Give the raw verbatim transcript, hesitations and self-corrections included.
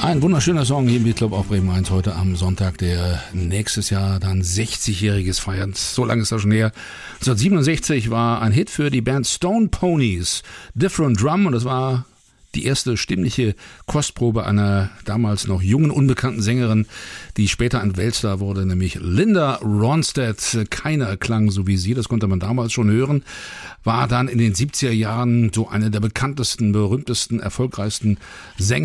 Ein wunderschöner Song hier im Beat Club auf Bremen eins heute am Sonntag, der nächstes Jahr dann sechzigjähriges feiert. So lange ist das schon her. neunzehnhundertsiebenundsechzig war ein Hit für die Band Stone Ponies, Different Drum, und das war die erste stimmliche Kostprobe einer damals noch jungen, unbekannten Sängerin, die später ein Weltstar wurde, nämlich Linda Ronstadt. Keiner klang so wie sie, das konnte man damals schon hören. War dann in den siebziger Jahren so eine der bekanntesten, berühmtesten, erfolgreichsten Sänger